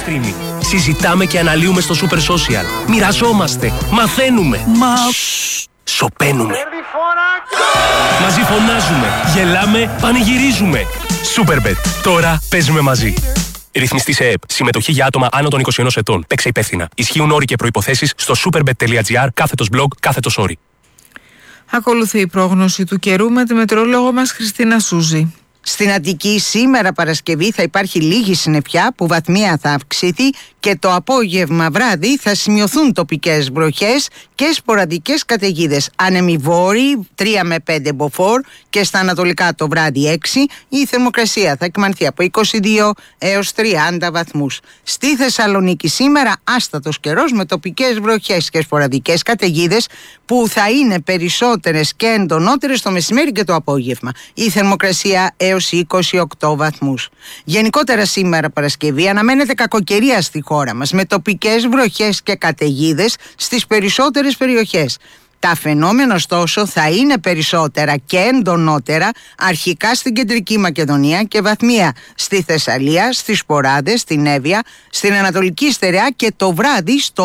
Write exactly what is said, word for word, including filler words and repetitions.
Συζητάμε και αναλύουμε στο Super Social. Μοιραζόμαστε, μαθαίνουμε. Μα... σωπαίνουμε. Μαζί φωνάζουμε, γελάμε, πανηγυρίζουμε. Superbet. Τώρα παίζουμε μαζί. Ρυθμιστή σε ΕΕΠ. Συμμετοχή για άτομα άνω των είκοσι ενός ετών. Παίξε υπεύθυνα. Ισχύουν όροι και προϋποθέσεις στο superbet.gr κάθετος blog κάθετος όροι. Ακολουθεί η πρόγνωση του καιρού με τη μετεωρολόγο μας Χριστίνα Σούζη. Στην Αττική σήμερα Παρασκευή θα υπάρχει λίγη συννεφιά που βαθμία θα αυξηθεί και το απόγευμα βράδυ θα σημειωθούν τοπικές βροχές και σποραδικές καταιγίδες. Άνεμοι βόρειοι τρία με πέντε μποφόρ και στα ανατολικά το βράδυ έξι. Η θερμοκρασία θα εκμανθεί από είκοσι δύο έως τριάντα βαθμούς. Στη Θεσσαλονίκη σήμερα άστατος καιρός με τοπικές βροχές και σποραδικές καταιγίδες που θα είναι περισσότερες και εντονότερες το μεσημέρι και το απόγευμα. Η θερμοκρασία έως είκοσι οκτώ βαθμούς. Γενικότερα σήμερα Παρασκευή αναμένεται κακοκαιρία στη χώρα μας με τοπικές βροχές και καταιγίδες στις περισσότερες περιοχές. Τα φαινόμενα ωστόσο θα είναι περισσότερα και εντονότερα αρχικά στην Κεντρική Μακεδονία και βαθμία στη Θεσσαλία, στις Ποράδες, στην Εύβοια, στην Ανατολική Στερεά και το βράδυ στο